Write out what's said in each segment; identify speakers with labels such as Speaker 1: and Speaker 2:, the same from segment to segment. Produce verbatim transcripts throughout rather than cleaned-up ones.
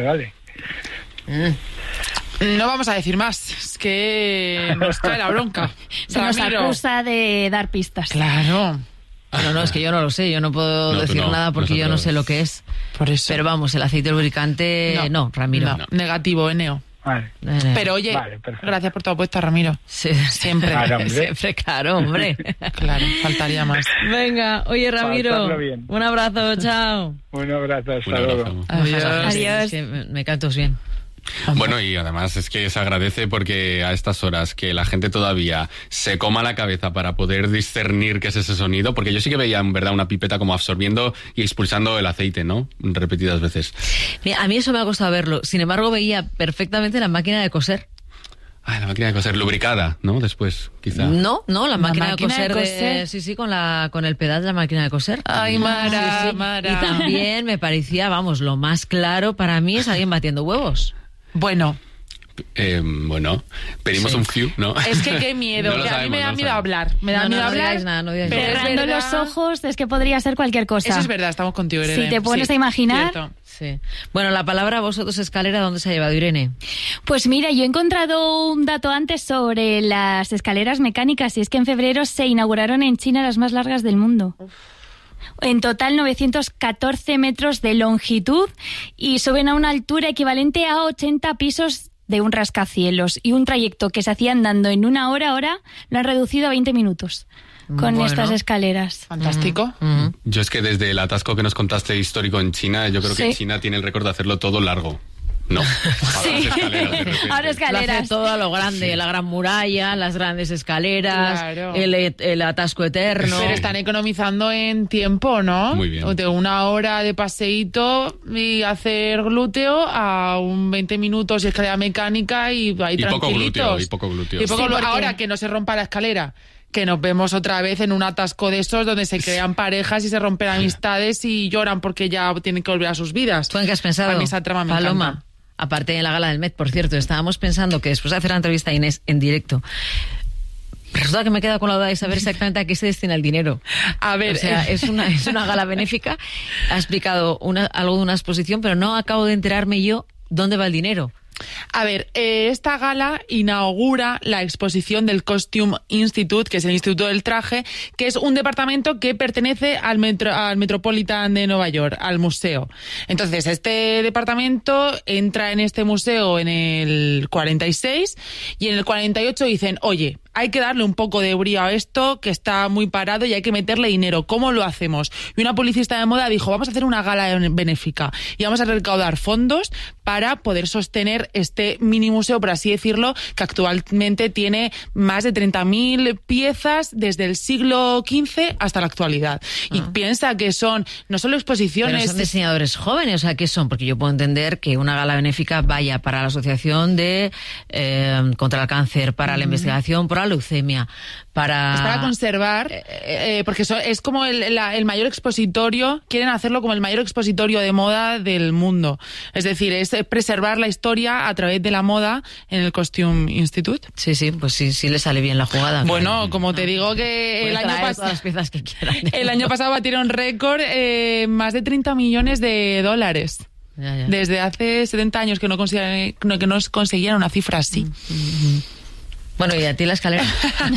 Speaker 1: dale.
Speaker 2: Mm. No vamos a decir más, es que nos cae la bronca.
Speaker 3: Se nos acusa de dar pistas.
Speaker 2: Claro.
Speaker 4: No, no, es que yo no lo sé, yo no puedo
Speaker 5: no,
Speaker 4: decir
Speaker 5: no,
Speaker 4: nada porque
Speaker 5: nosotros.
Speaker 4: yo no sé lo que es.
Speaker 2: Por eso.
Speaker 4: Pero vamos, el aceite lubricante, no, no Ramiro.
Speaker 2: No, no. Negativo, Eneo.
Speaker 1: Vale.
Speaker 2: Pero oye,
Speaker 1: vale,
Speaker 2: gracias por tu apuesta, Ramiro.
Speaker 4: Sí,
Speaker 2: siempre.
Speaker 1: Claro, hombre.
Speaker 4: Siempre, claro, hombre.
Speaker 2: Claro, faltaría más.
Speaker 4: Venga, oye, Ramiro, un abrazo, chao.
Speaker 1: Un abrazo, hasta
Speaker 5: Un abrazo.
Speaker 1: luego.
Speaker 2: Adiós.
Speaker 3: Adiós.
Speaker 4: Sí, me, me cantos bien.
Speaker 5: Bueno, y además es que se agradece porque a estas horas que la gente todavía se coma la cabeza para poder discernir qué es ese sonido, porque yo sí que veía en verdad una pipeta como absorbiendo y expulsando el aceite, ¿no? Repetidas veces.
Speaker 4: Mira, a mí eso me ha costado verlo. Sin embargo, veía perfectamente la máquina de coser.
Speaker 5: Ah, la máquina de coser lubricada, ¿no? Después, quizá.
Speaker 4: No, no, la máquina,
Speaker 2: máquina
Speaker 4: de,
Speaker 2: de
Speaker 4: coser de
Speaker 2: coser.
Speaker 4: Sí, sí, con la con el pedal de la máquina de coser.
Speaker 2: Ay, Mara,
Speaker 4: Sí, sí.
Speaker 2: Mara.
Speaker 4: Y también me parecía, vamos, lo más claro para mí es alguien batiendo huevos.
Speaker 2: Bueno,
Speaker 5: Eh, bueno, pedimos
Speaker 4: Sí.
Speaker 5: un few, ¿no?
Speaker 2: es que qué miedo,
Speaker 5: No lo
Speaker 2: que a mí
Speaker 5: sabemos,
Speaker 2: me da
Speaker 5: no lo
Speaker 2: miedo
Speaker 5: sabemos.
Speaker 2: hablar. Me da
Speaker 4: No, no,
Speaker 2: miedo
Speaker 4: no
Speaker 2: hablar.
Speaker 4: digáis nada, no digáis
Speaker 2: pero
Speaker 4: nada.
Speaker 2: es
Speaker 3: Cerrando
Speaker 2: verdad-
Speaker 3: los ojos es que podría ser cualquier cosa.
Speaker 2: Eso es verdad, estamos contigo, Irene.
Speaker 3: Si te pones
Speaker 2: Sí,
Speaker 3: a imaginar...
Speaker 2: cierto.
Speaker 4: Sí. Bueno, la palabra vosotros escalera, ¿dónde se ha llevado, Irene?
Speaker 3: Pues mira, yo he encontrado un dato antes sobre las escaleras mecánicas y es que en febrero se inauguraron en China las más largas del mundo. En total novecientos catorce metros de longitud y suben a una altura equivalente a ochenta pisos de un rascacielos, y un trayecto que se hacía andando en una hora ahora lo han reducido a veinte minutos con
Speaker 4: Bueno.
Speaker 3: estas escaleras.
Speaker 2: Fantástico.
Speaker 4: Mm.
Speaker 5: Yo es que desde el atasco que nos contaste histórico en China, yo creo que
Speaker 3: Sí.
Speaker 5: China tiene el récord de hacerlo todo largo. No, ahora las escaleras de repente.
Speaker 3: Ahora
Speaker 4: Lo hace
Speaker 3: escaleras.
Speaker 4: todo a lo grande, la gran muralla, las grandes escaleras,
Speaker 2: Claro.
Speaker 4: el, el atasco eterno.
Speaker 2: Pero están economizando en tiempo, ¿no?
Speaker 5: Muy bien.
Speaker 2: De una hora de paseíto y hacer glúteo a un veinte minutos y escalera mecánica y ahí
Speaker 5: Y poco
Speaker 2: tranquilitos.
Speaker 5: glúteo, y poco glúteo.
Speaker 2: Y poco
Speaker 3: Sí,
Speaker 2: glú-
Speaker 3: porque-
Speaker 2: Ahora que no se rompa la escalera, que nos vemos otra vez en un atasco de esos donde se crean parejas y se rompen amistades y lloran porque ya tienen que volver a sus vidas.
Speaker 4: ¿Tú en qué has pensado?
Speaker 2: A mí esa trama me
Speaker 4: Paloma,
Speaker 2: encanta.
Speaker 4: aparte de la gala del Met, por cierto, estábamos pensando que después de hacer la entrevista a Inés en directo, resulta que me he quedado con la duda de saber exactamente a qué se destina el dinero.
Speaker 2: A ver,
Speaker 4: O sea,
Speaker 2: eh,
Speaker 4: es una, es una gala benéfica, ha explicado una, algo de una exposición, pero no acabo de enterarme yo dónde va el dinero.
Speaker 2: A ver, eh, esta gala inaugura la exposición del Costume Institute, que es el Instituto del Traje, que es un departamento que pertenece al, metro, al Metropolitan de Nueva York, al museo. Entonces, este departamento entra en este museo en el cuarenta y seis y en el cuarenta y ocho dicen, oye, hay que darle un poco de brío a esto, que está muy parado y hay que meterle dinero. ¿Cómo lo hacemos? Y una publicista de moda dijo, vamos a hacer una gala benéfica y vamos a recaudar fondos para poder sostener este mini museo, por así decirlo, que actualmente tiene más de treinta mil piezas desde el siglo quince hasta la actualidad. Y
Speaker 4: Ah.
Speaker 2: piensa que son no solo exposiciones...
Speaker 4: Pero son diseñadores jóvenes, o sea, ¿qué son? Porque yo puedo entender que una gala benéfica vaya para la Asociación de eh, contra el Cáncer, para la investigación, para la leucemia, para...
Speaker 2: Es para conservar, eh, porque so- es como el, la- el mayor expositorio, quieren hacerlo como el mayor expositorio de moda del mundo. Es decir, es preservar la historia a través de la moda en el Costume Institute.
Speaker 4: Sí, sí, pues sí, sí le sale bien la jugada.
Speaker 2: Bueno, como te digo que
Speaker 4: Pueden
Speaker 2: el año,
Speaker 4: traer
Speaker 2: pas-
Speaker 4: todas las piezas que quieran.
Speaker 2: el año pasado batieron récord, eh, más de treinta millones de dólares.
Speaker 4: Ya, ya.
Speaker 2: Desde hace setenta años que no, consigue- no- que no conseguían una cifra así.
Speaker 4: Bueno, ¿y a ti la escalera?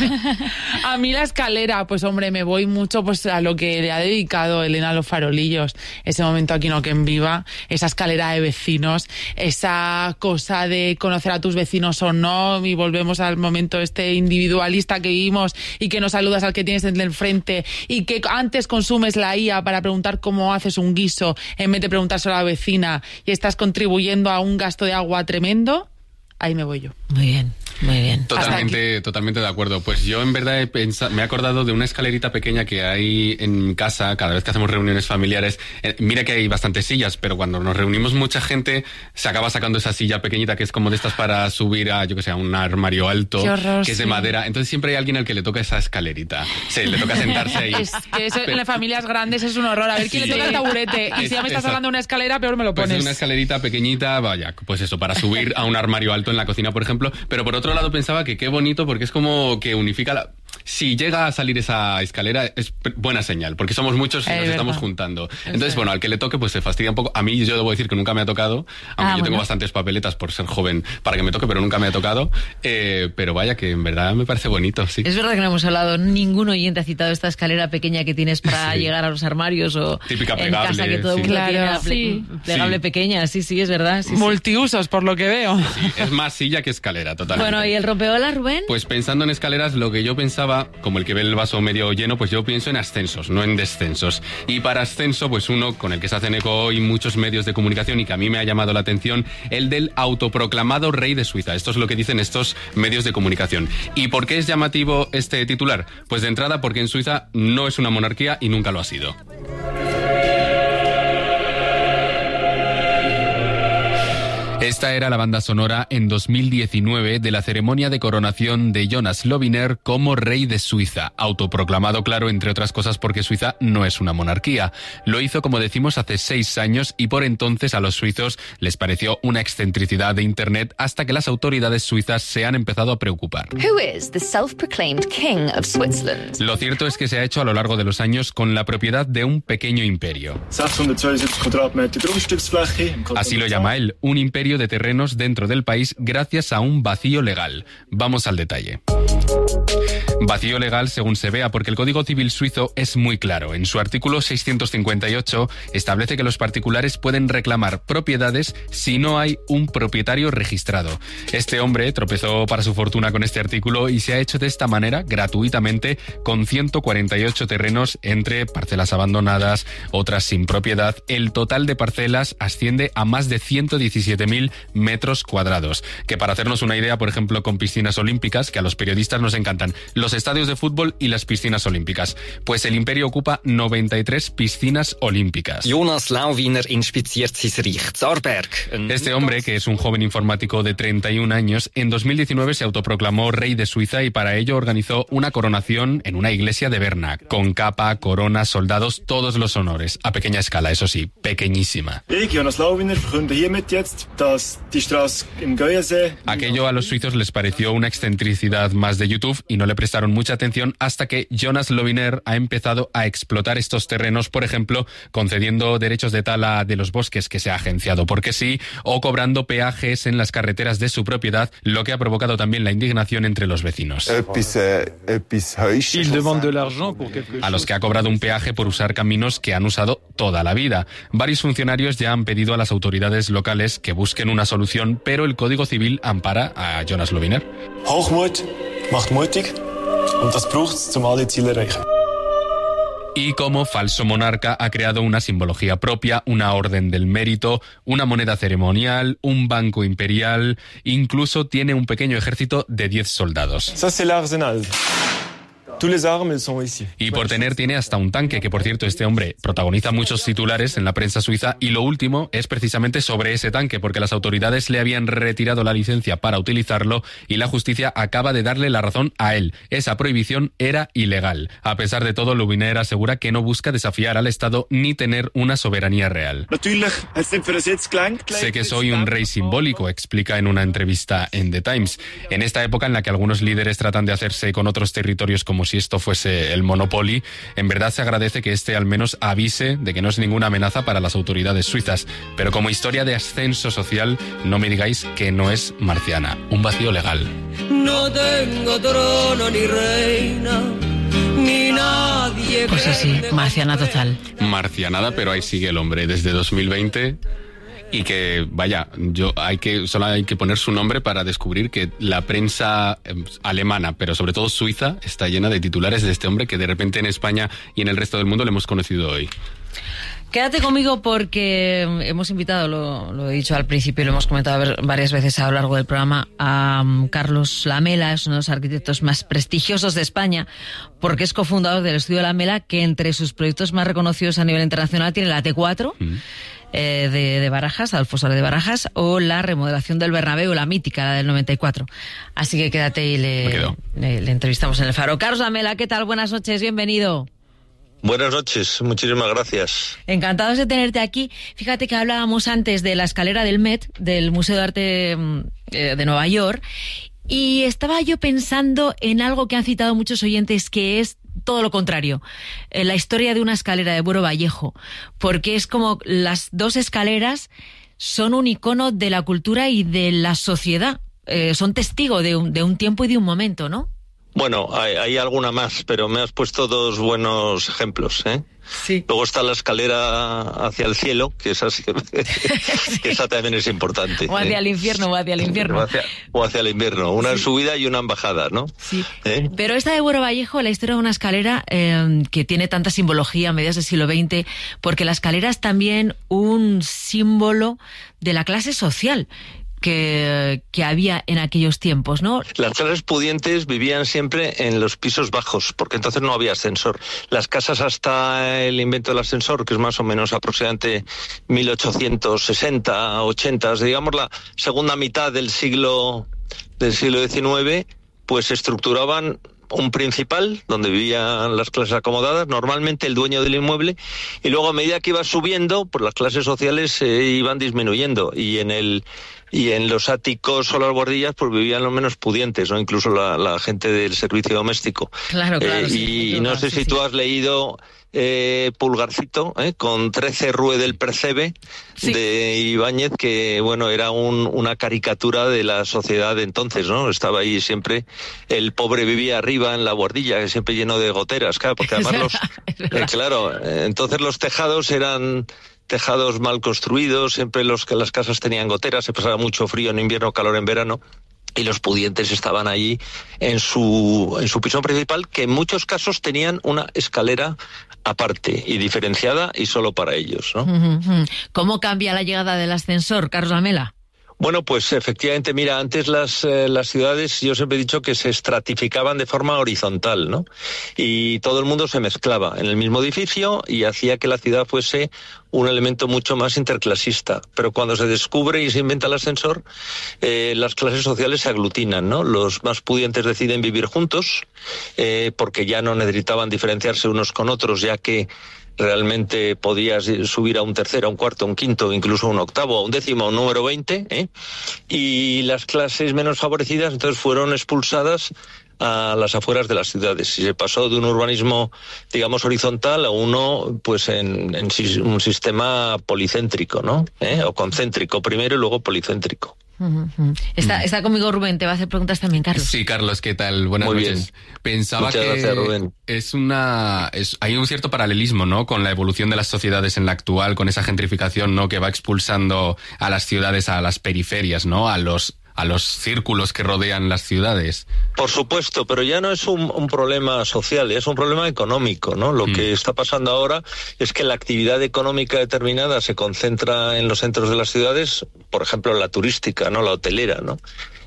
Speaker 2: A mí la escalera, pues hombre, me voy mucho pues a lo que le ha dedicado Elena a los farolillos. Ese momento aquí no que en viva, esa escalera de vecinos, esa cosa de conocer a tus vecinos o no, y volvemos al momento este individualista que vivimos y que no saludas al que tienes en el frente y que antes consumes la I A para preguntar cómo haces un guiso en vez de preguntárselo a la vecina y estás contribuyendo a un gasto de agua tremendo. Ahí me voy yo.
Speaker 4: Muy bien, muy bien.
Speaker 5: Totalmente, totalmente de acuerdo. Pues yo en verdad he pensado, me he acordado de una escalerita pequeña que hay en casa cada vez que hacemos reuniones familiares. Eh, mira que hay bastantes sillas, pero cuando nos reunimos mucha gente se acaba sacando esa silla pequeñita que es como de estas para subir a, yo que sé, a un armario alto,
Speaker 2: Qué horror,
Speaker 5: que es de
Speaker 2: sí.
Speaker 5: madera. Entonces siempre hay alguien al que le toca esa escalerita. Sí, le toca sentarse ahí.
Speaker 2: Es que eso
Speaker 5: Pero-
Speaker 2: en las familias grandes es un horror. A ver quién
Speaker 5: Sí.
Speaker 2: le toca el taburete. Y
Speaker 5: Es-
Speaker 2: si ya me estás
Speaker 5: exacto.
Speaker 2: hablando de una escalera, peor me lo
Speaker 5: Pues
Speaker 2: pones.
Speaker 5: es una escalerita pequeñita, vaya, pues eso, para subir a un armario alto en la cocina, por ejemplo. Pero por otro lado pensaba que qué bonito porque es como que unifica la... si llega a salir esa escalera es buena señal, porque somos muchos y
Speaker 2: Es
Speaker 5: nos
Speaker 2: verdad.
Speaker 5: estamos juntando. Entonces,
Speaker 2: Es
Speaker 5: bueno, al que le toque pues se fastidia un poco. A mí yo debo decir que nunca me ha tocado, aunque
Speaker 3: Ah,
Speaker 5: yo tengo
Speaker 3: bueno.
Speaker 5: bastantes papeletas por ser joven para que me toque, pero nunca me ha tocado. Eh, pero vaya que en verdad me parece bonito, sí.
Speaker 4: Es verdad que no hemos hablado, ningún oyente ha citado esta escalera pequeña que tienes para
Speaker 5: Sí.
Speaker 4: llegar a los armarios o
Speaker 5: Típica
Speaker 4: en
Speaker 5: plegable,
Speaker 4: casa que todo el
Speaker 5: sí.
Speaker 4: mundo
Speaker 2: Claro,
Speaker 4: tiene la ple-
Speaker 3: sí.
Speaker 4: plegable
Speaker 5: Sí.
Speaker 4: pequeña. Sí, sí, es verdad. sí, sí.
Speaker 2: Multiusos, por lo que veo.
Speaker 5: Sí, es más silla que escalera, totalmente.
Speaker 4: Bueno, ¿y el rompeolas, Rubén?
Speaker 5: Pues pensando en escaleras, lo que yo pensaba, como el que ve el vaso medio lleno, pues yo pienso en ascensos, no en descensos. Y para ascenso, pues uno con el que se hacen eco hoy muchos medios de comunicación y que a mí me ha llamado la atención, el del autoproclamado rey de Suiza. Esto es lo que dicen estos medios de comunicación. ¿Y por qué es llamativo este titular? Pues de entrada porque en Suiza no es una monarquía y nunca lo ha sido. Esta era la banda sonora en dos mil diecinueve de la ceremonia de coronación de Jonas Lobiner como rey de Suiza, autoproclamado, claro, entre otras cosas porque Suiza no es una monarquía. Lo hizo, como decimos, hace seis años y por entonces a los suizos les pareció una excentricidad de Internet hasta que las autoridades suizas se han empezado a preocupar.
Speaker 1: Who is the self-proclaimed king of Switzerland?
Speaker 5: Lo cierto es que se ha hecho a lo largo de los años con la propiedad de un pequeño imperio.
Speaker 6: sechshundertzweiundsiebzig Quadratmeter Grundstücksfläche. im Kanton
Speaker 5: Así lo
Speaker 6: Luzern.
Speaker 5: llama él, un imperio de terrenos dentro del país gracias a un vacío legal. Vamos al detalle. Vacío legal según se vea, porque el Código Civil suizo es muy claro. En su artículo seiscientos cincuenta y ocho establece que los particulares pueden reclamar propiedades si no hay un propietario registrado. Este hombre tropezó para su fortuna con este artículo y se ha hecho de esta manera, gratuitamente, con ciento cuarenta y ocho terrenos entre parcelas abandonadas, otras sin propiedad. El total de parcelas asciende a más de ciento diecisiete mil metros cuadrados. Que para hacernos una idea, por ejemplo, con piscinas olímpicas, que a los periodistas nos encantan, los estadios de fútbol y las piscinas olímpicas. Pues el imperio ocupa noventa y tres piscinas olímpicas.
Speaker 7: Jonas Lobiner inspiziert sein Reich. Zarberg.
Speaker 5: Este hombre, que es un joven informático de treinta y un años, en dos mil diecinueve se autoproclamó rey de Suiza y para ello organizó una coronación en una iglesia de Berna, con capa, corona, soldados, todos los honores, a pequeña escala, eso sí, pequeñísima.
Speaker 6: Ich, Jonas Lobiner, verkünde hiermit jetzt, dass die Straße im Geuersee...
Speaker 5: Aquello a los suizos les pareció una excentricidad más de YouTube y no le prestaron mucha atención hasta que Jonas Lobiner ha empezado a explotar estos terrenos, por ejemplo, concediendo derechos de tala de los bosques que se ha agenciado porque sí, o cobrando peajes en las carreteras de su propiedad, lo que ha provocado también la indignación entre los vecinos.
Speaker 8: S'il demande de l'argent pour quelque
Speaker 5: A los que ha cobrado un peaje por usar caminos que han usado toda la vida. Varios funcionarios ya han pedido a las autoridades locales que busquen una solución, pero el Código Civil ampara a Jonas Lobiner.
Speaker 6: Hochmut macht mutig und das braucht's, zum alle Ziele erreichen.
Speaker 5: Y como falso monarca ha creado una simbología propia, una orden del mérito, una moneda ceremonial, un banco imperial, incluso tiene un pequeño ejército de diez soldados.
Speaker 6: Ça, c'est l'arsenal. Tous les armes, elles sont ici.
Speaker 5: Y por tener tiene hasta un tanque, que por cierto este hombre protagoniza muchos titulares en la prensa suiza y lo último es precisamente sobre ese tanque, porque las autoridades le habían retirado la licencia para utilizarlo y la justicia acaba de darle la razón a él. Esa prohibición era ilegal. A pesar de todo, Lobiner asegura que no busca desafiar al Estado ni tener una soberanía real.
Speaker 6: Natürlich hat's nicht für den Sitz gelangt.
Speaker 5: Sé que soy un rey simbólico, explica en una entrevista en The Times. En esta época en la que algunos líderes tratan de hacerse con otros territorios como si esto fuese el Monopoly, en verdad se agradece que este al menos avise de que no es ninguna amenaza para las autoridades suizas. Pero como historia de ascenso social, no me digáis que no es marciana. Un vacío legal.
Speaker 9: No tengo trono ni reina, ni nadie.
Speaker 4: Pues así, marciana total.
Speaker 5: Marcianada, pero ahí sigue el hombre desde dos mil veinte. Y que, vaya, yo hay que solo hay que poner su nombre para descubrir que la prensa eh, alemana, pero sobre todo suiza, está llena de titulares de este hombre que de repente en España y en el resto del mundo le hemos conocido hoy.
Speaker 4: Quédate conmigo porque hemos invitado, lo, lo he dicho al principio y lo hemos comentado varias veces a lo largo del programa, a um, Carlos Lamela, es uno de los arquitectos más prestigiosos de España, porque es cofundador del Estudio Lamela, que entre sus proyectos más reconocidos a nivel internacional tiene la T cuatro, mm. eh, de, de Barajas, Adolfo Suárez de Barajas, o la remodelación del Bernabéu, la mítica, la del noventa y cuatro. Así que quédate y le, le, le entrevistamos en el Faro. Carlos Lamela, ¿qué tal? Buenas noches, bienvenido.
Speaker 10: Buenas noches, muchísimas gracias.
Speaker 4: Encantados de tenerte aquí. Fíjate que hablábamos antes de la escalera del Met, del Museo de Arte eh, de Nueva York, Y estaba yo pensando en algo que han citado muchos oyentes, que es todo lo contrario, eh, la historia de una escalera de Buero Vallejo, porque es como las dos escaleras son un icono de la cultura y de la sociedad, eh, son testigo de un, de un tiempo y de un momento, ¿no?
Speaker 10: Bueno, hay, hay alguna más, pero me has puesto dos buenos ejemplos, ¿eh?
Speaker 4: Sí.
Speaker 10: Luego está la escalera hacia el cielo, que esa, sí, que esa también es importante.
Speaker 4: O hacia
Speaker 10: ¿eh?
Speaker 4: el infierno, o hacia el infierno.
Speaker 10: O hacia, o hacia el invierno, una
Speaker 4: sí.
Speaker 10: subida y una bajada, ¿no?
Speaker 4: Sí.
Speaker 10: ¿Eh?
Speaker 4: Pero esta de Buero Vallejo, la historia de una escalera eh, que tiene tanta simbología a mediados del siglo veinte, porque la escalera es también un símbolo de la clase social que, que había en aquellos tiempos, ¿no?
Speaker 10: Las clases pudientes vivían siempre en los pisos bajos, porque entonces no había ascensor. Las casas hasta el invento del ascensor, que es más o menos aproximadamente mil ochocientos sesenta, ochenta, digamos la segunda mitad del siglo del siglo diecinueve, pues se estructuraban un principal, donde vivían las clases acomodadas, normalmente el dueño del inmueble, y luego a medida que iba subiendo, pues las clases sociales se eh, iban disminuyendo, y en el y en los áticos o las guardillas pues vivían los menos pudientes, ¿no? Incluso la, la gente del servicio doméstico.
Speaker 4: Claro, claro.
Speaker 10: Eh,
Speaker 4: sí,
Speaker 10: y sí, no sé sí, si sí. tú has leído eh, Pulgarcito, eh, con trece Rue del Percebe, sí. de Ibáñez, que bueno, era un, una caricatura de la sociedad de entonces, ¿no? Estaba ahí siempre, el pobre vivía arriba en la guardilla, siempre lleno de goteras, claro, porque además los, eh, claro, eh, entonces los tejados eran tejados mal construidos, siempre los que las casas tenían goteras, se pasaba mucho frío en invierno, calor en verano, y los pudientes estaban allí en su en su piso principal, que en muchos casos tenían una escalera aparte y diferenciada y solo para ellos, ¿no?
Speaker 4: ¿Cómo cambia la llegada del ascensor, Carlos Lamela?
Speaker 10: Bueno, pues efectivamente, mira, antes las, eh, las ciudades, yo siempre he dicho que se estratificaban de forma horizontal, ¿no? Y todo el mundo se mezclaba en el mismo edificio y hacía que la ciudad fuese un elemento mucho más interclasista. Pero cuando se descubre y se inventa el ascensor, eh, las clases sociales se aglutinan, ¿no? Los más pudientes deciden vivir juntos, eh, porque ya no necesitaban diferenciarse unos con otros, ya que realmente podías subir a un tercero, a un cuarto, a un quinto, incluso a un octavo, a un décimo, a un número veinte, ¿eh? Y las clases menos favorecidas entonces fueron expulsadas a las afueras de las ciudades y se pasó de un urbanismo, digamos, horizontal a uno, pues, en, en un sistema policéntrico, ¿no? ¿Eh? O concéntrico primero y luego policéntrico.
Speaker 4: Uh-huh. Está, está conmigo Rubén, te va a hacer preguntas también, Carlos.
Speaker 5: Sí, Carlos, ¿qué tal? Buenas
Speaker 10: Muy
Speaker 5: noches.
Speaker 10: Bien.
Speaker 5: Pensaba
Speaker 10: Muchas
Speaker 5: que
Speaker 10: gracias, Rubén.
Speaker 5: es una es, hay un cierto paralelismo, ¿no? Con la evolución de las sociedades en la actual, con esa gentrificación, ¿no? Que va expulsando a las ciudades a las periferias, ¿no? A los a los círculos que rodean las ciudades.
Speaker 10: Por supuesto, pero ya no es un, un problema social, es un problema económico, ¿no? Lo mm. que está pasando ahora es que la actividad económica determinada se concentra en los centros de las ciudades, por ejemplo, la turística, ¿no? La hotelera, ¿no?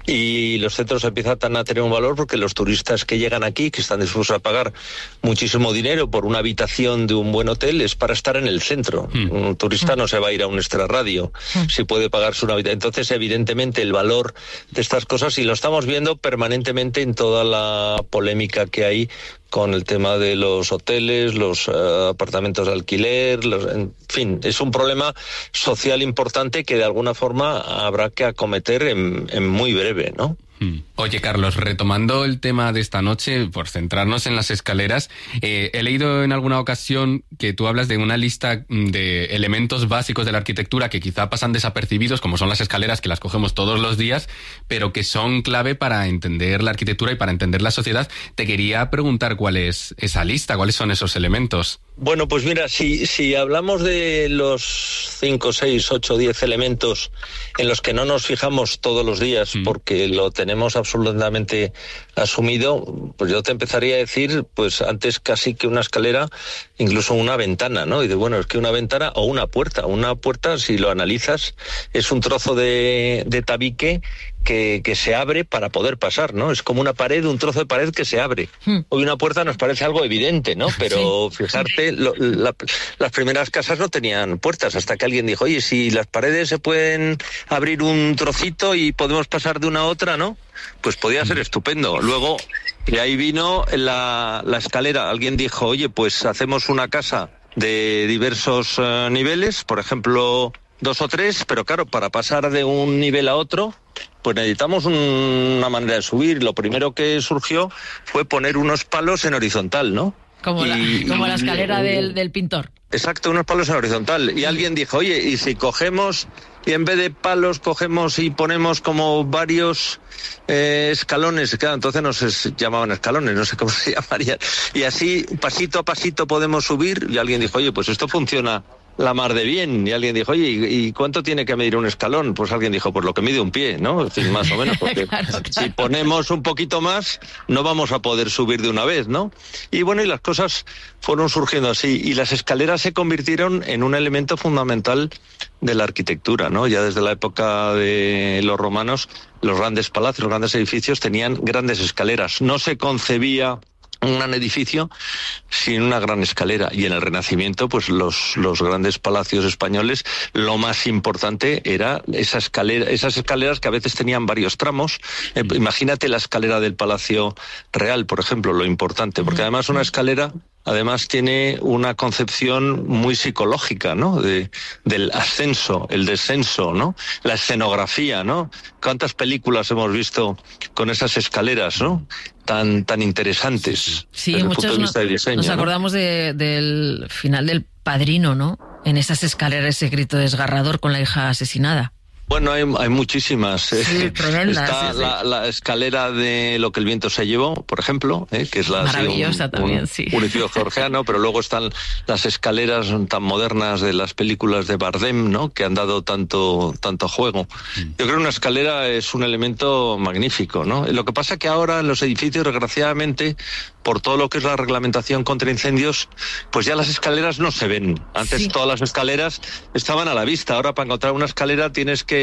Speaker 10: Y los centros empiezan a tener un valor porque los turistas que llegan aquí, que están dispuestos a pagar muchísimo dinero por una habitación de un buen hotel, es para estar en el centro. Mm. Un turista mm. no se va a ir a un extrarradio mm. si puede pagarse una habitación. Entonces, evidentemente, el valor de estas cosas, y lo estamos viendo permanentemente en toda la polémica que hay con el tema de los hoteles, los uh, apartamentos de alquiler, los, en fin, es un problema social importante que de alguna forma habrá que acometer en, en muy breve, ¿no?
Speaker 5: Oye, Carlos, retomando el tema de esta noche, por centrarnos en las escaleras, eh, he leído en alguna ocasión que tú hablas de una lista de elementos básicos de la arquitectura que quizá pasan desapercibidos, como son las escaleras, que las cogemos todos los días, pero que son clave para entender la arquitectura y para entender la sociedad. Te quería preguntar cuál es esa lista, cuáles son esos elementos.
Speaker 10: Bueno, pues mira, si, si hablamos de los cinco, seis, ocho, diez elementos en los que no nos fijamos todos los días mm. porque lo tenemos absolutamente asumido, pues yo te empezaría a decir, pues antes casi que una escalera, incluso una ventana, ¿no? Y de bueno, es que una ventana o una puerta, una puerta, si lo analizas, es un trozo de, de tabique que, que se abre para poder pasar, ¿no? Es como una pared, un trozo de pared que se abre. Hmm. Hoy una puerta nos parece algo evidente, ¿no? Pero sí. Fijarte, lo, la, las primeras casas no tenían puertas, hasta que alguien dijo, oye, si las paredes se pueden abrir un trocito y podemos pasar de una a otra, ¿no? Pues podía ser estupendo. Luego, de ahí vino la, la escalera. Alguien dijo, oye, pues hacemos una casa de diversos uh, niveles, por ejemplo, dos o tres, pero claro, para pasar de un nivel a otro, pues necesitamos un, una manera de subir. Lo primero que surgió fue poner unos palos en horizontal, ¿no?
Speaker 4: Como,
Speaker 10: y,
Speaker 4: la, como
Speaker 10: y,
Speaker 4: la escalera
Speaker 10: y,
Speaker 4: del, del pintor.
Speaker 10: Exacto, unos palos en horizontal. Y alguien dijo, oye, ¿y si cogemos y en vez de palos cogemos y ponemos como varios eh, escalones? Claro, entonces no se llamaban escalones, no sé cómo se llamarían. Y así, pasito a pasito podemos subir. Y alguien dijo, oye, pues esto funciona la mar de bien. Y alguien dijo, oye, ¿y cuánto tiene que medir un escalón? Pues alguien dijo, pues lo que mide un pie, ¿no? En fin, más o menos, porque claro, claro. Si ponemos un poquito más, no vamos a poder subir de una vez, ¿no? Y bueno, y las cosas fueron surgiendo así, y las escaleras se convirtieron en un elemento fundamental de la arquitectura, ¿no? Ya desde la época de los romanos, los grandes palacios, los grandes edificios tenían grandes escaleras. No se concebía un gran edificio sin una gran escalera, y en el Renacimiento pues los los grandes palacios españoles, lo más importante era esa escalera, esas escaleras que a veces tenían varios tramos. Eh, imagínate la escalera del Palacio Real, por ejemplo, lo importante, porque además una escalera además tiene una concepción muy psicológica, ¿no? De, del ascenso, el descenso, ¿no? La escenografía, ¿no? ¿Cuántas películas hemos visto con esas escaleras, ¿no? Tan, tan interesantes.
Speaker 4: Sí,
Speaker 10: desde
Speaker 4: muchos
Speaker 10: el punto de vista
Speaker 4: no,
Speaker 10: de diseño,
Speaker 4: nos
Speaker 10: ¿no?
Speaker 4: acordamos de, del final del Padrino, ¿no? En esas escaleras, ese grito desgarrador con la hija asesinada.
Speaker 10: Bueno, hay, hay muchísimas.
Speaker 4: Sí,
Speaker 10: eh.
Speaker 4: tremendas,
Speaker 10: Está
Speaker 4: sí, sí.
Speaker 10: La, la escalera de Lo que el viento se llevó, por ejemplo, eh, que es la
Speaker 4: maravillosa
Speaker 10: un,
Speaker 4: también,
Speaker 10: un,
Speaker 4: sí.
Speaker 10: un edificio georgiano, pero luego están las escaleras tan modernas de las películas de Bardem, ¿no? Que han dado tanto tanto juego. Yo creo que una escalera es un elemento magnífico, ¿no? Lo que pasa que ahora en los edificios, desgraciadamente, por todo lo que es la reglamentación contra incendios, pues ya las escaleras no se ven. Antes sí. Todas las escaleras estaban a la vista. Ahora para encontrar una escalera tienes que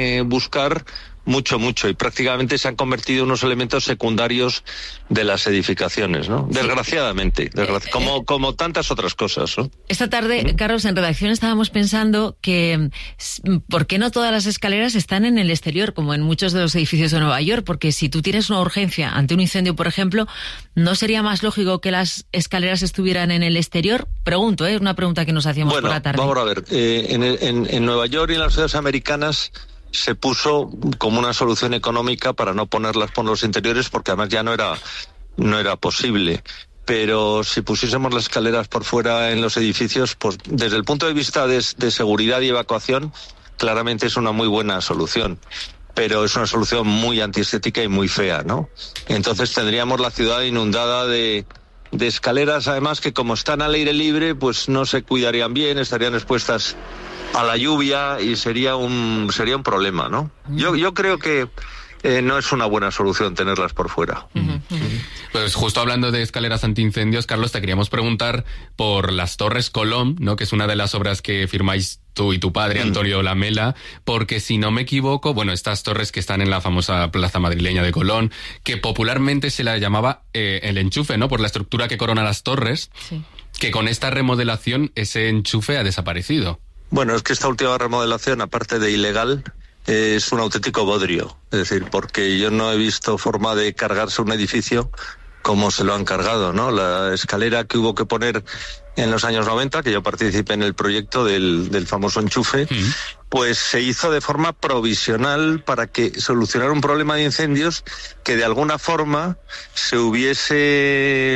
Speaker 10: buscar mucho, mucho, y prácticamente se han convertido en unos elementos secundarios de las edificaciones, ¿no? Sí. Desgraciadamente, desgraci- como, como tantas otras cosas, ¿no?
Speaker 4: Esta tarde, Carlos, en redacción estábamos pensando que ¿por qué no todas las escaleras están en el exterior, como en muchos de los edificios de Nueva York? Porque si tú tienes una urgencia ante un incendio, por ejemplo, ¿no sería más lógico que las escaleras estuvieran en el exterior? Pregunto, ¿eh? Una pregunta que nos hacíamos
Speaker 10: bueno,
Speaker 4: por la tarde.
Speaker 10: Vamos a ver, eh, en, en, en Nueva York y en las ciudades americanas se puso como una solución económica para no ponerlas por los interiores, porque además ya no era no era posible. Pero si pusiésemos las escaleras por fuera en los edificios, pues desde el punto de vista de, de seguridad y evacuación, claramente es una muy buena solución. Pero es una solución muy antiestética y muy fea, ¿no? Entonces tendríamos la ciudad inundada de, de escaleras, además que como están al aire libre, pues no se cuidarían bien, estarían expuestas a la lluvia y sería un sería un problema, ¿no? Yo yo creo que eh, no es una buena solución tenerlas por fuera.
Speaker 5: Uh-huh. Pues justo hablando de escaleras antiincendios, Carlos, te queríamos preguntar por las Torres Colón, ¿no? Que es una de las obras que firmáis tú y tu padre, Antonio Lamela, porque si no me equivoco, bueno, estas torres que están en la famosa plaza madrileña de Colón, que popularmente se la llamaba eh, el enchufe, ¿no? Por la estructura que corona las torres, sí. Que con esta remodelación ese enchufe ha desaparecido.
Speaker 10: Bueno, es que esta última remodelación, aparte de ilegal, es un auténtico bodrio. Es decir, porque yo no he visto forma de cargarse un edificio como se lo han cargado, ¿no? La escalera que hubo que poner en los años noventa, que yo participé en el proyecto del, del famoso enchufe, uh-huh. Pues se hizo de forma provisional para que solucionara un problema de incendios que de alguna forma se hubiese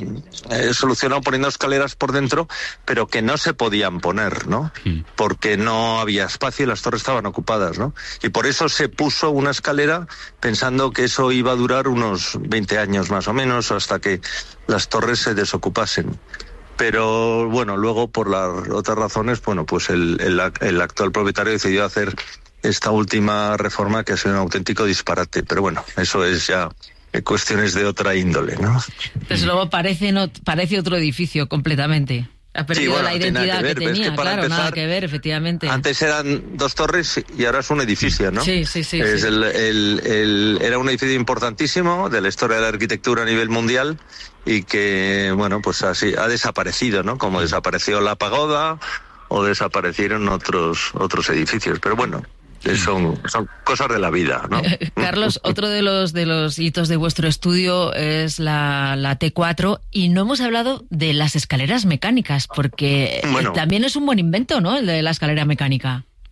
Speaker 10: eh, solucionado poniendo escaleras por dentro, pero que no se podían poner, ¿no? Uh-huh. Porque no había espacio y las torres estaban ocupadas, ¿no? Y por eso se puso una escalera pensando que eso iba a durar unos veinte años más o menos, hasta que las torres se desocupasen. Pero bueno, luego por las otras razones, bueno, pues el, el, el actual propietario decidió hacer esta última reforma que ha sido un auténtico disparate. Pero bueno, eso es ya cuestiones de otra índole, ¿no?
Speaker 4: Pues luego parece, no, parece otro edificio completamente. Ha perdido sí, bueno, la identidad que, ver, que tenía, que claro, empezar, nada que ver, efectivamente.
Speaker 10: Antes eran dos torres y ahora es un edificio, ¿no?
Speaker 4: Sí, sí, sí.
Speaker 10: Es
Speaker 4: sí.
Speaker 10: El, el, el, era un edificio importantísimo de la historia de la arquitectura a nivel mundial y que, bueno, pues así ha desaparecido, ¿no? Como desapareció la pagoda o desaparecieron otros otros edificios, pero bueno. Son, son cosas de la vida, ¿no?
Speaker 4: Carlos, otro de los de los hitos de vuestro estudio es la, la T cuatro y no hemos hablado de las escaleras mecánicas porque bueno, también es un buen invento, ¿no? El de la escalera mecánica.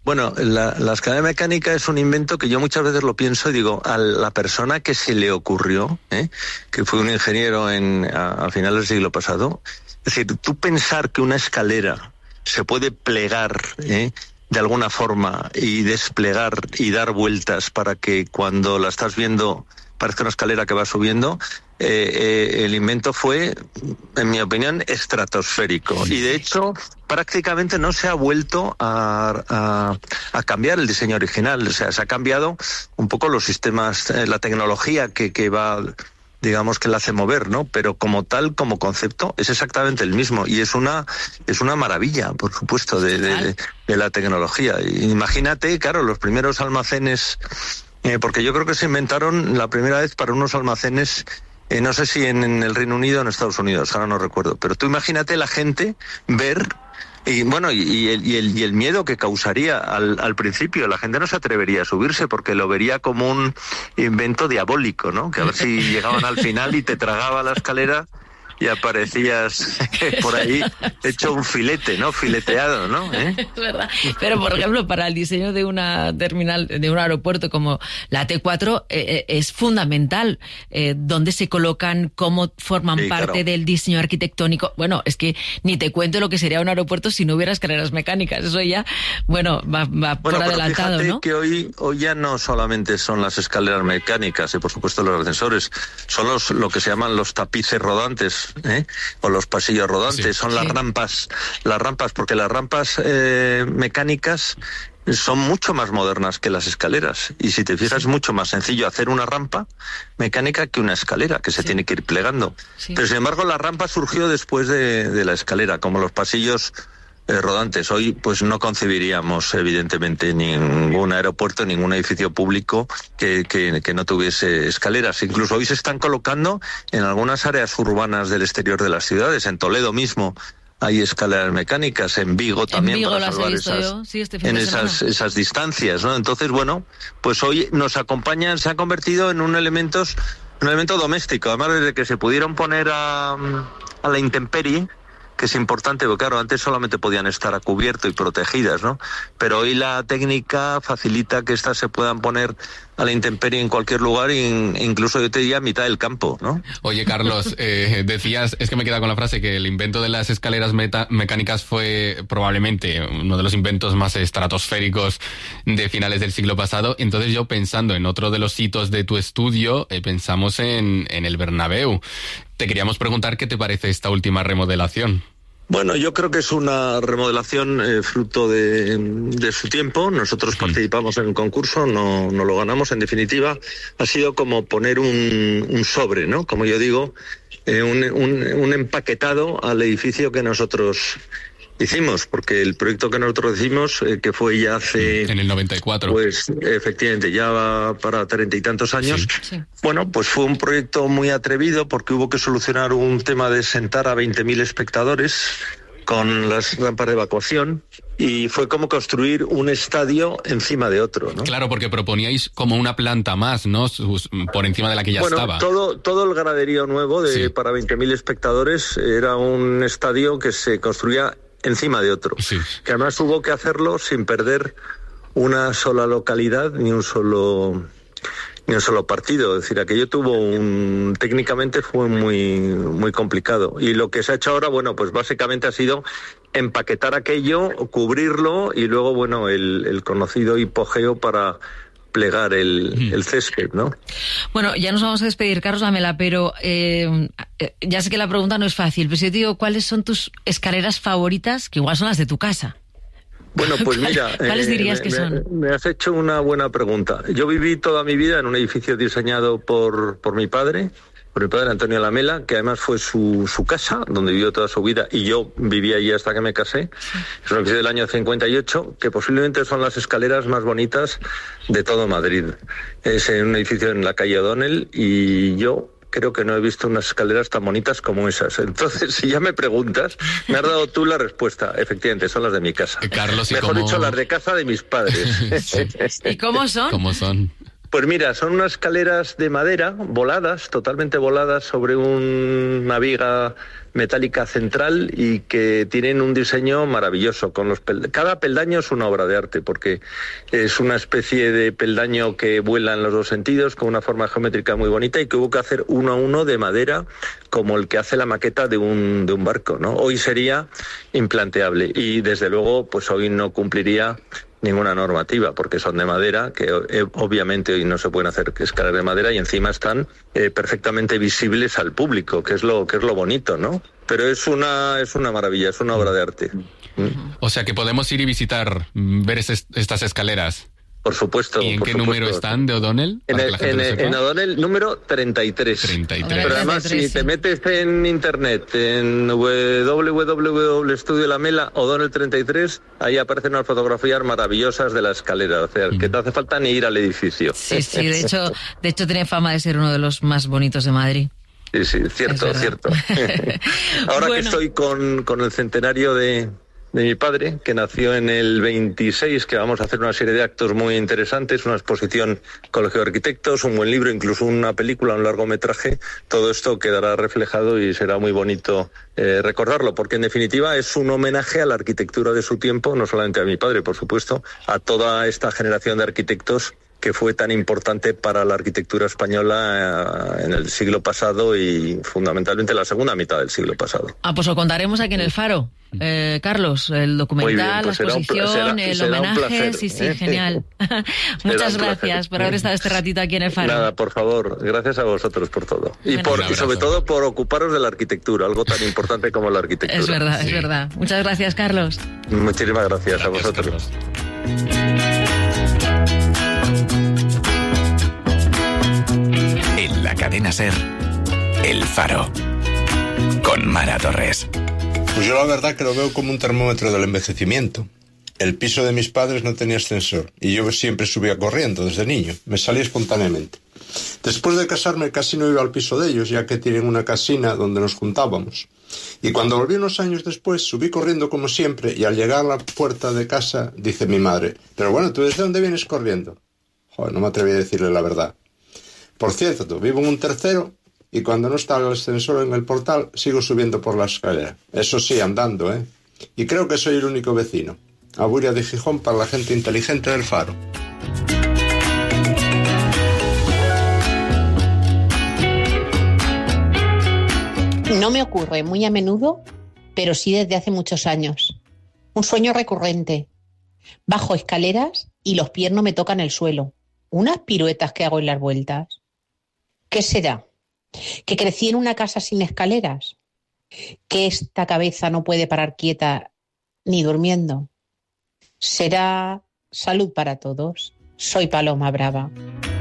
Speaker 10: Bueno, la, la escalera mecánica es un invento que yo muchas veces lo pienso y digo, a la persona que se le ocurrió, ¿eh? que fue un ingeniero en, a, a finales del siglo pasado, es decir, tú pensar que una escalera se puede plegar, ¿eh? de alguna forma y desplegar y dar vueltas para que cuando la estás viendo parezca una escalera que va subiendo, eh, eh, el invento fue, en mi opinión, estratosférico. Y de hecho, prácticamente no se ha vuelto a, a, a cambiar el diseño original. O sea, se ha cambiado un poco los sistemas, eh, la tecnología que, que va, digamos, que la hace mover, ¿no? Pero como tal, como concepto, es exactamente el mismo. Y es una, es una maravilla, por supuesto, de, de, de, de la tecnología. Imagínate, claro, los primeros almacenes... Eh, porque yo creo que se inventaron la primera vez para unos almacenes, eh, no sé si en, en el Reino Unido o en Estados Unidos, ahora no recuerdo, pero tú imagínate la gente ver, y bueno, y, y, el, y, el, y el miedo que causaría al, al principio, la gente no se atrevería a subirse porque lo vería como un invento diabólico, ¿no? Que a ver si llegaban al final y te tragaba la escalera y aparecías por ahí hecho un filete, ¿no? Fileteado, ¿no? ¿Eh?
Speaker 4: Es verdad. Pero, por ejemplo, para el diseño de una terminal, de un aeropuerto como la T cuatro, eh, es fundamental eh, dónde se colocan, cómo forman sí, parte claro. del diseño arquitectónico. Bueno, es que ni te cuento lo que sería un aeropuerto si no hubiera escaleras mecánicas. Eso ya, bueno, va, va bueno, por adelantado,
Speaker 10: fíjate
Speaker 4: ¿no?
Speaker 10: que hoy, hoy ya no solamente son las escaleras mecánicas y, por supuesto, los ascensores, son los lo que se llaman los tapices rodantes, ¿eh? o los pasillos rodantes, sí, son sí. las rampas, las rampas, porque las rampas eh, mecánicas son mucho más modernas que las escaleras, y si te fijas sí. es mucho más sencillo hacer una rampa mecánica que una escalera, que se sí. tiene que ir plegando. Sí. Pero sin embargo la rampa surgió después de, de la escalera, como los pasillos Eh, rodantes. Hoy pues no concebiríamos evidentemente ningún aeropuerto, ningún edificio público que, que, que no tuviese escaleras. Incluso hoy se están colocando en algunas áreas urbanas del exterior de las ciudades. En Toledo mismo hay escaleras mecánicas, en Vigo también,
Speaker 4: en Vigo
Speaker 10: para salvar esas,
Speaker 4: sí, este fin
Speaker 10: en
Speaker 4: de
Speaker 10: esas, esas distancias, ¿no? Entonces, bueno, pues hoy nos acompañan, se ha convertido en un elemento, un elemento doméstico. Además, desde que se pudieron poner a, a la intemperie, que es importante, porque claro, antes solamente podían estar a cubierto y protegidas, ¿no? Pero hoy la técnica facilita que estas se puedan poner a la intemperie en cualquier lugar, e incluso yo te diría a mitad del campo, ¿no?
Speaker 5: Oye, Carlos, eh, decías, es que me queda con la frase, que el invento de las escaleras meta, mecánicas fue probablemente uno de los inventos más estratosféricos de finales del siglo pasado. Entonces yo, pensando en otro de los hitos de tu estudio, eh, pensamos en, en el Bernabéu. Te queríamos preguntar qué te parece esta última remodelación.
Speaker 10: Bueno, yo creo que es una remodelación eh, fruto de, de su tiempo. Nosotros participamos en el concurso, no, no lo ganamos. En definitiva, ha sido como poner un, un sobre, ¿no? Como yo digo, eh, un, un, un empaquetado al edificio que nosotros hicimos, porque el proyecto que nosotros hicimos, eh, que fue ya hace...
Speaker 5: En el noventa y cuatro.
Speaker 10: Pues efectivamente, ya va para treinta y tantos años. Sí. Bueno, pues fue un proyecto muy atrevido porque hubo que solucionar un tema de sentar a veinte mil espectadores con las rampas de evacuación, y fue como construir un estadio encima de otro, ¿no?
Speaker 5: Claro, porque proponíais como una planta más, ¿no? Por encima de la que ya
Speaker 10: bueno,
Speaker 5: estaba.
Speaker 10: Todo, todo el graderío nuevo de sí. para veinte mil espectadores era un estadio que se construía encima de otro, sí. que además hubo que hacerlo sin perder una sola localidad ni un solo ni un solo partido. Es decir, aquello tuvo un técnicamente fue muy muy complicado, y lo que se ha hecho ahora, bueno, pues básicamente ha sido empaquetar aquello, cubrirlo, y luego, bueno, el, el conocido hipogeo para plegar el, el césped, ¿no?
Speaker 4: Bueno, ya nos vamos a despedir, Carlos Lamela, pero eh, ya sé que la pregunta no es fácil, pero si yo te digo, ¿cuáles son tus escaleras favoritas? Que igual son las de tu casa.
Speaker 10: Bueno, pues mira,
Speaker 4: ¿cuáles dirías
Speaker 10: eh,
Speaker 4: que
Speaker 10: me,
Speaker 4: son?
Speaker 10: Me has hecho una buena pregunta. Yo viví toda mi vida en un edificio diseñado por, por mi padre, por mi padre Antonio Lamela, que además fue su, su casa, donde vivió toda su vida, y yo viví allí hasta que me casé. Sí. Es un edificio del año cincuenta y ocho, que posiblemente son las escaleras más bonitas de todo Madrid. Es en un edificio en la calle O'Donnell, y yo creo que no he visto unas escaleras tan bonitas como esas. Entonces, si ya me preguntas, me has dado tú la respuesta. Efectivamente, son las de mi casa.
Speaker 5: Carlos, ¿y
Speaker 10: Mejor
Speaker 5: cómo...
Speaker 10: dicho, las de casa de mis padres.
Speaker 5: Sí.
Speaker 4: ¿Y cómo son?
Speaker 5: ¿Cómo son?
Speaker 10: Pues mira, son unas escaleras de madera, voladas, totalmente voladas, sobre un, una viga metálica central y que tienen un diseño maravilloso. Con los pel- Cada peldaño es una obra de arte, porque es una especie de peldaño que vuela en los dos sentidos, con una forma geométrica muy bonita y que hubo que hacer uno a uno de madera, como el que hace la maqueta de un, de un barco, ¿no? Hoy sería implanteable y, desde luego, pues hoy no cumpliría ninguna normativa, porque son de madera, que eh, obviamente hoy no se pueden hacer escaleras de madera y encima están eh, perfectamente visibles al público, que es lo que es lo bonito, ¿no? Pero es una es una maravilla, es una obra de arte.
Speaker 5: O sea que podemos ir y visitar, ver es, estas escaleras.
Speaker 10: Por supuesto.
Speaker 5: ¿Y en
Speaker 10: por
Speaker 5: qué
Speaker 10: supuesto.
Speaker 5: número están de O'Donnell?
Speaker 10: En, el, en, en O'Donnell número treinta y tres.
Speaker 5: treinta y tres.
Speaker 10: Pero además, si te metes en internet, en doble u doble u doble u punto estudio la mela O'Donnell treinta y tres, ahí aparecen unas fotografías maravillosas de la escalera. O sea, mm. que no hace falta ni ir al edificio.
Speaker 4: Sí, sí, de hecho, de hecho tiene fama de ser uno de los más bonitos de Madrid.
Speaker 10: Sí, sí, cierto, cierto. Ahora bueno. que estoy con, con el centenario de... de mi padre, que nació en el veintiséis, que vamos a hacer una serie de actos muy interesantes, una exposición Colegio de Arquitectos, un buen libro, incluso una película, un largometraje. Todo esto quedará reflejado y será muy bonito eh, recordarlo, porque en definitiva es un homenaje a la arquitectura de su tiempo, no solamente a mi padre, por supuesto, a toda esta generación de arquitectos que fue tan importante para la arquitectura española en el siglo pasado y fundamentalmente la segunda mitad del siglo pasado.
Speaker 4: Ah, pues lo contaremos aquí en El Faro. Eh, Carlos, el documental, bien, pues la exposición, será, el será homenaje, placer, sí, sí, ¿eh? Genial. Muchas gracias placer. por haber estado este ratito aquí en El Faro.
Speaker 10: Nada, por favor, gracias a vosotros por todo. Y, por, y sobre todo por ocuparos de la arquitectura, algo tan importante como la arquitectura.
Speaker 4: Es verdad, sí. es verdad. Muchas gracias, Carlos.
Speaker 10: Muchísimas gracias, gracias a vosotros.
Speaker 5: Carlos.
Speaker 11: En la cadena SER, El Faro, con Mara Torres.
Speaker 12: Pues yo la verdad que lo veo como un termómetro del envejecimiento. El piso de mis padres no tenía ascensor y yo siempre subía corriendo desde niño, me salía espontáneamente. Después de casarme casi no iba al piso de ellos, ya que tienen una casina donde nos juntábamos. Y cuando volví unos años después, subí corriendo como siempre y al llegar a la puerta de casa, dice mi madre: pero bueno, ¿tú desde dónde vienes corriendo? Joder, no me atreví a decirle la verdad. Por cierto, vivo en un tercero y cuando no está el ascensor en el portal, sigo subiendo por la escalera. Eso sí, andando, ¿eh? Y creo que soy el único vecino. Aburia de Gijón para la gente inteligente del Faro.
Speaker 13: No me ocurre muy a menudo, pero sí desde hace muchos años. Un sueño recurrente. Bajo escaleras y los pies no me tocan el suelo. Unas piruetas que hago en las vueltas. ¿Qué será? ¿Que crecí en una casa sin escaleras? ¿Que esta cabeza no puede parar quieta ni durmiendo? ¿Será salud para todos? Soy Paloma Brava.